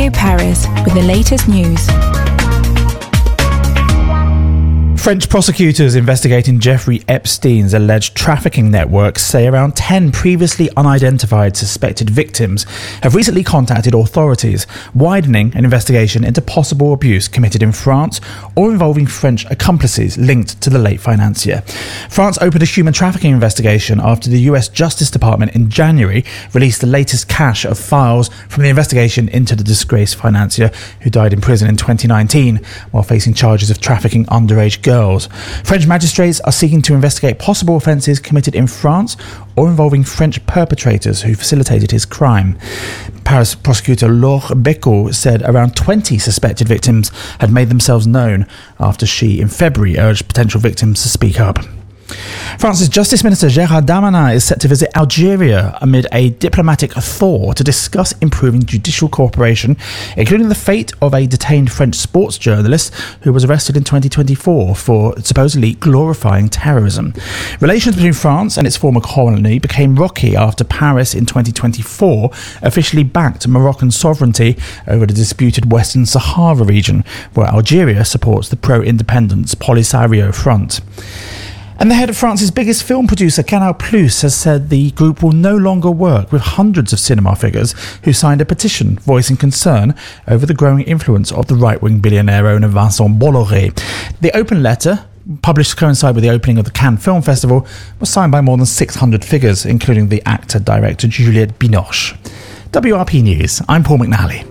New Paris with the latest news. French prosecutors investigating Jeffrey Epstein's alleged trafficking network say around 10 previously unidentified suspected victims have recently contacted authorities, widening an investigation into possible abuse committed in France or involving French accomplices linked to the late financier. France opened a human trafficking investigation after the US Justice Department in January released the latest cache of files from the investigation into the disgraced financier who died in prison in 2019 while facing charges of trafficking underage girls. French magistrates are seeking to investigate possible offences committed in France or involving French perpetrators who facilitated his crime. Paris prosecutor Laure Becot said around 20 suspected victims had made themselves known after she, in February, urged potential victims to speak up. France's Justice Minister Gérald Darmanin is set to visit Algeria amid a diplomatic thaw to discuss improving judicial cooperation, including the fate of a detained French sports journalist who was arrested in 2024 for supposedly glorifying terrorism. Relations between France and its former colony became rocky after Paris in 2024 officially backed Moroccan sovereignty over the disputed Western Sahara region, where Algeria supports the pro-independence Polisario Front. And the head of France's biggest film producer, Canal+, has said the group will no longer work with hundreds of cinema figures who signed a petition voicing concern over the growing influence of the right-wing billionaire owner Vincent Bolloré. The open letter, published to coincide with the opening of the Cannes Film Festival, was signed by more than 600 figures, including the actor-director Juliette Binoche. WRP News, I'm Paul McNally.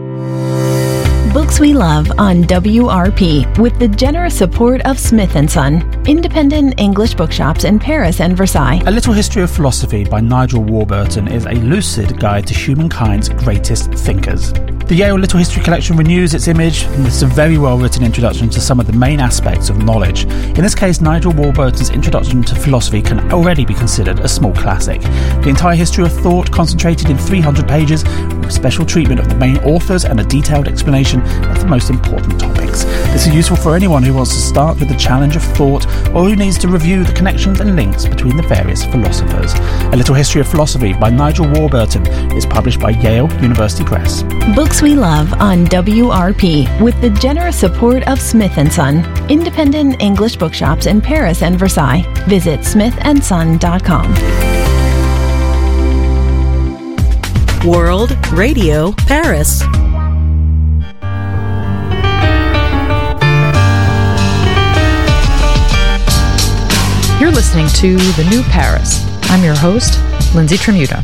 Books we love on WRP with the generous support of Smith & Son, independent English bookshops in Paris and Versailles. A Little History of Philosophy by Nigel Warburton is a lucid guide to humankind's greatest thinkers. The Yale Little History Collection renews its image, and it's a very well-written introduction to some of the main aspects of knowledge. In this case, Nigel Warburton's introduction to philosophy can already be considered a small classic. The entire history of thought concentrated in 300 pages, with special treatment of the main authors and a detailed explanation of the most important topics. This is useful for anyone who wants to start with the challenge of thought or who needs to review the connections and links between the various philosophers. A Little History of Philosophy by Nigel Warburton is published by Yale University Press. Books we love on WRP with the generous support of Smith & Son, independent English bookshops in Paris and Versailles. Visit smithandson.com. World Radio Paris. You're listening to The New Paris. I'm your host, Lindsay Tremuta.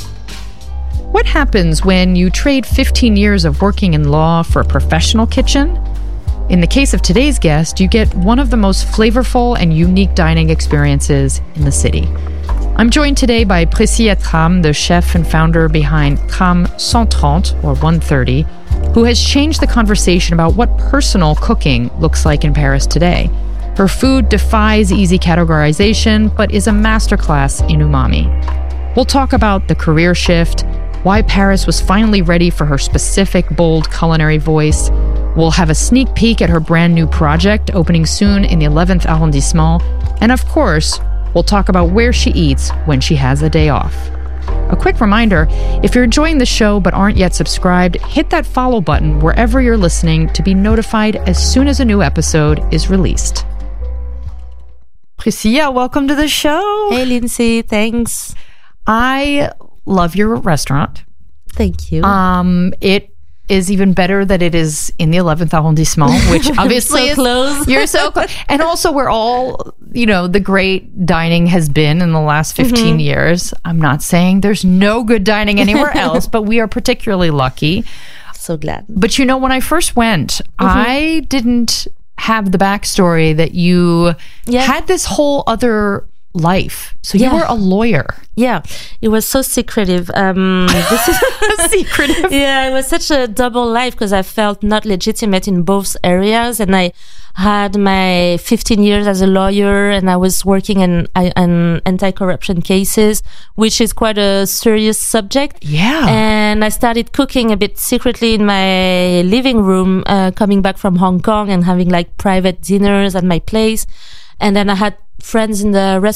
What happens when you trade 15 years of working in law for a professional kitchen? In the case of today's guest, you get one of the most flavorful and unique dining experiences in the city. I'm joined today by Priscilla Tram, the chef and founder behind Tram 130, or 130, who has changed the conversation about what personal cooking looks like in Paris today. Her food defies easy categorization, but is a masterclass in umami. We'll talk about the career shift, why Paris was finally ready for her specific, bold culinary voice. We'll have a sneak peek at her brand new project opening soon in the 11th arrondissement. And of course, we'll talk about where she eats when she has a day off. A quick reminder, if you're enjoying the show but aren't yet subscribed, hit that follow button wherever you're listening to be notified as soon as a new episode is released. Priscilla, welcome to the show. Hey, Lindsay. Thanks. I love your restaurant. Thank you. It is even better that it is in the 11th arrondissement, which obviously so close. You're so close. And also where all, the great dining has been in the last 15 years. I'm not saying there's no good dining anywhere else, but we are particularly lucky. So glad. But when I first went, I didn't have the backstory that you had this whole other life. So you were a lawyer. Yeah, it was so secretive. This is secretive. Yeah, it was such a double life because I felt not legitimate in both areas, and I had my 15 years as a lawyer, and I was working in anti-corruption cases, which is quite a serious subject. Yeah. And I started cooking a bit secretly in my living room, coming back from Hong Kong and having like private dinners at my place. And then I had friends in the